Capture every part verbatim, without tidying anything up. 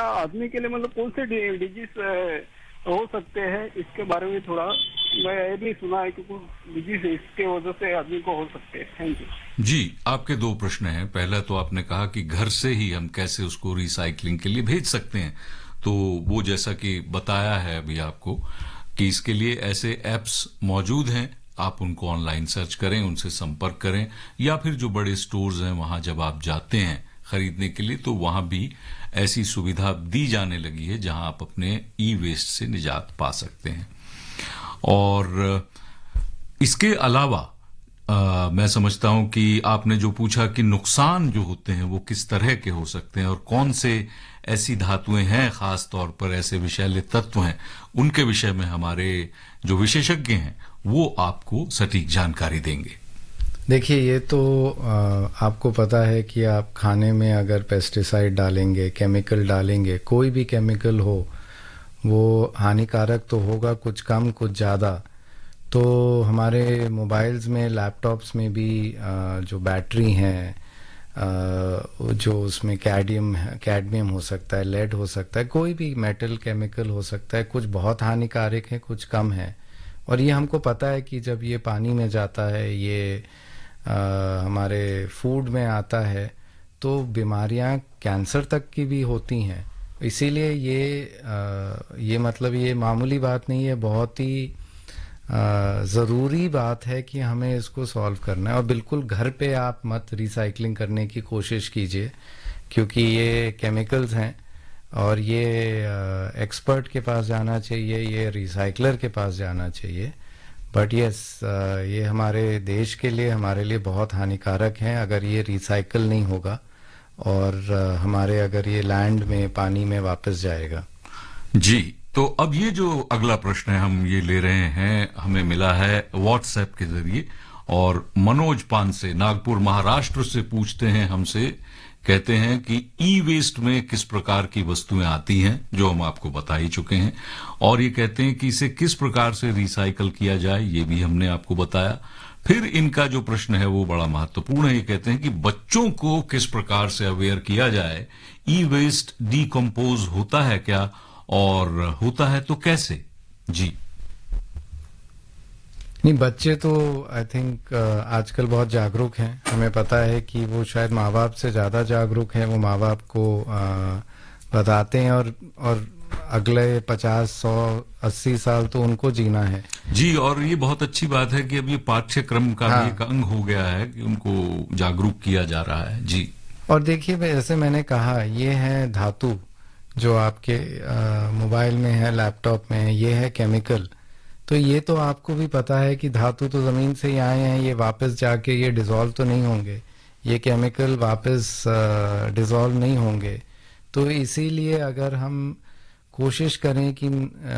आदमी के लिए मतलब कौन से डिजीज हो सकते हैं, इसके बारे में थोड़ा मैं ये भी सुना है कि कुछ डिजीज इसके वजह से आदमी को हो सकते हैं। थैंक यू जी। आपके दो प्रश्न हैं। पहला तो आपने कहा कि घर से ही हम कैसे उसको रिसाइकलिंग के लिए भेज सकते हैं, तो वो जैसा कि बताया है अभी आपको कि इसके लिए ऐसे एप्स मौजूद हैं, आप उनको ऑनलाइन सर्च करें, उनसे संपर्क करें, या फिर जो बड़े स्टोर्स हैं वहां जब आप जाते हैं खरीदने के लिए तो वहां भी ऐसी सुविधा दी जाने लगी है जहां आप अपने ई वेस्ट से निजात पा सकते हैं। और इसके अलावा आ, मैं समझता हूं कि आपने जो पूछा कि नुकसान जो होते हैं वो किस तरह के हो सकते हैं और कौन से ऐसी धातुएं हैं, खास तौर पर ऐसे विषैले तत्व हैं, उनके विषय में हमारे जो विशेषज्ञ हैं वो आपको सटीक जानकारी देंगे। देखिए, ये तो आ, आपको पता है कि आप खाने में अगर पेस्टिसाइड डालेंगे, केमिकल डालेंगे, कोई भी केमिकल हो वो हानिकारक तो होगा, कुछ कम कुछ ज़्यादा। तो हमारे मोबाइल्स में, लैपटॉप्स में भी आ, जो बैटरी हैं, जो उसमें कैडमियम कैडमियम हो सकता है, लेड हो सकता है, कोई भी मेटल केमिकल हो सकता है, कुछ बहुत हानिकारक है, कुछ कम है। और ये हमको पता है कि जब ये पानी में जाता है, ये आ, हमारे फूड में आता है, तो बीमारियां कैंसर तक की भी होती हैं। इसीलिए ये आ, ये मतलब ये मामूली बात नहीं है, बहुत ही ज़रूरी बात है कि हमें इसको सॉल्व करना है। और बिल्कुल घर पे आप मत रिसाइकलिंग करने की कोशिश कीजिए, क्योंकि ये केमिकल्स हैं और ये एक्सपर्ट के पास जाना चाहिए, ये रिसाइकलर के पास जाना चाहिए। बट यस, ये हमारे देश के लिए, हमारे लिए बहुत हानिकारक हैं अगर ये रिसाइकल नहीं होगा और हमारे अगर ये लैंड में, पानी में वापस जाएगा। जी, तो अब ये जो अगला प्रश्न है हम ये ले रहे हैं, हमें मिला है व्हाट्सएप के जरिए, और मनोज पान से नागपुर महाराष्ट्र से पूछते हैं हमसे, कहते हैं कि ई वेस्ट में किस प्रकार की वस्तुएं आती हैं, जो हम आपको बता ही चुके हैं, और ये कहते हैं कि इसे किस प्रकार से रिसाइकल किया जाए, ये भी हमने आपको बताया। फिर इनका जो प्रश्न है वो बड़ा महत्वपूर्ण है। ये कहते हैं कि बच्चों को किस प्रकार से अवेयर किया जाए, ई वेस्ट डिकम्पोज होता है क्या, और होता है तो कैसे? जी नहीं, बच्चे तो आई थिंक आजकल बहुत जागरूक हैं। हमें पता है कि वो शायद माँ बाप से ज़्यादा जागरूक हैं। वो माँ बाप को आ, बताते हैं और और अगले पचास, सौ, अस्सी साल तो उनको जीना है। जी, और ये बहुत अच्छी बात है कि अब ये पाठ्यक्रम का हाँ। भी एक अंग हो गया है कि उनको जागरूक किया जा रहा है। जी, और देखिए, जैसे मैंने कहा, ये है धातु जो आपके मोबाइल में है, लैपटॉप में है, ये है केमिकल। तो ये तो आपको भी पता है कि धातु तो ज़मीन से ही आए हैं, ये वापस जाके ये डिज़ोल्व तो नहीं होंगे, ये केमिकल वापस डिज़ोल्व नहीं होंगे। तो इसीलिए अगर हम कोशिश करें कि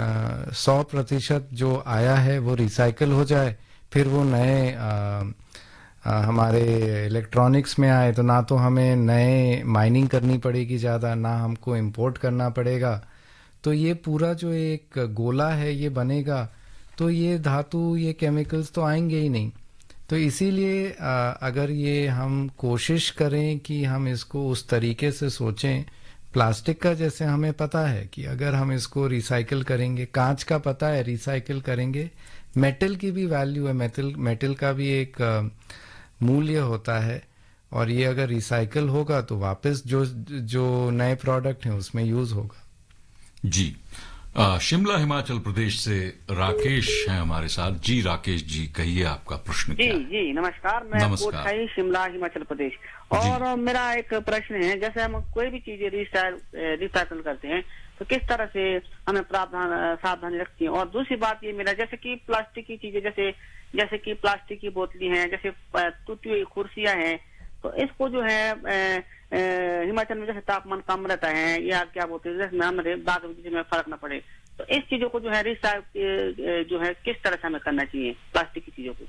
सौ प्रतिशत जो आया है वो रिसाइकल हो जाए, फिर वो नए आ, आ, हमारे इलेक्ट्रॉनिक्स में आए, तो ना तो हमें नए माइनिंग करनी पड़ेगी ज़्यादा, ना हमको इंपोर्ट करना पड़ेगा। तो ये पूरा जो एक गोला है ये बनेगा, तो ये धातु, ये केमिकल्स तो आएंगे ही नहीं। तो इसीलिए अगर ये हम कोशिश करें कि हम इसको उस तरीके से सोचें, प्लास्टिक का जैसे हमें पता है कि अगर हम इसको रिसाइकिल करेंगे, कांच का पता है रिसाइकिल करेंगे, मेटल की भी वैल्यू है, मेटल मेटल का भी एक मूल्य होता है, और ये अगर रिसाइकिल होगा तो वापस जो जो नए प्रोडक्ट हैं उसमें यूज होगा। जी, आ, शिमला हिमाचल प्रदेश से राकेश हैं हमारे साथ। जी राकेश जी, कहिए आपका प्रश्न जी, क्या है? जी नमस्कार, मैं कोटखाई, शिमला हिमाचल प्रदेश। और मेरा एक प्रश्न है, जैसे हम कोई भी चीजें रिसाइकल करते हैं तो किस तरह से हमें प्रावधान सावधानी रखती है। और दूसरी बात ये मेरा, जैसे कि प्लास्टिक की चीजें, जैसे जैसे कि प्लास्टिक की बोतली हैं, जैसे टूटी हुई कुर्सियां हैं, तो इसको जो है ए, ए, हिमाचल में जैसे तापमान कम रहता है, या क्या बोलते हैं, जैसे हमारे दाग में फर्क न पड़े, तो इस चीजों को जो है रिसाइकल जो है किस तरह से हमें करना चाहिए प्लास्टिक की चीजों को।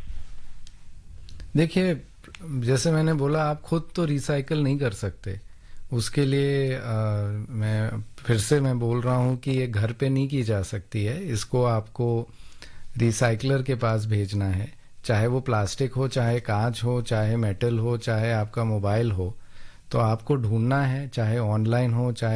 देखिए, जैसे मैंने बोला, आप खुद तो रिसाइकल नहीं कर सकते। उसके लिए आ, मैं फिर से मैं बोल रहा हूँ कि ये घर पे नहीं की जा सकती है। इसको आपको रिसाइकलर के पास भेजना है, चाहे वो प्लास्टिक हो, चाहे कांच हो, चाहे मेटल हो, चाहे आपका मोबाइल हो। तो आपको ढूंढना है, चाहे ऑनलाइन हो, चाहे